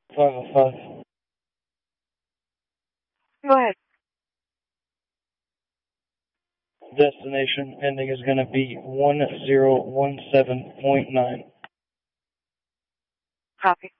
505. Go ahead. Destination ending is going to be 1017.9. Copy.